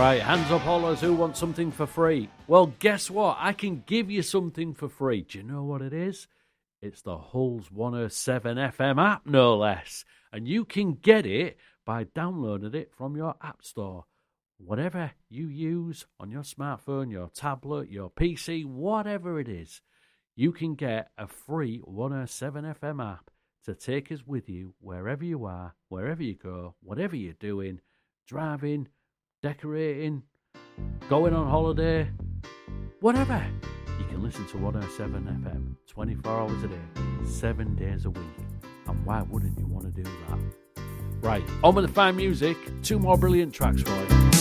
Right, hands up all those who want something for free. Well, guess what? I can give you something for free. Do you know what it is? It's the Hull's 107 FM app, no less. And you can get it by downloading it from your app store. Whatever you use on your smartphone, your tablet, your PC, whatever it is, you can get a free 107 FM app to take us with you wherever you are, wherever you go, whatever you're doing, driving, decorating, going on holiday, whatever. You can listen to 107 FM 24 hours a day, 7 days a week. And why wouldn't you want to do that? Right, on with the fine music. 2 more brilliant tracks for you.